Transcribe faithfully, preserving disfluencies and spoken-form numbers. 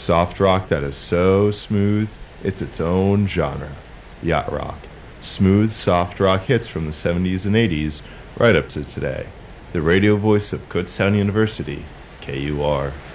soft rock that is so smooth, it's its own genre. Yacht rock. Smooth, soft rock hits from the seventies and eighties, right up to today. The radio voice of Kutztown University, K U R.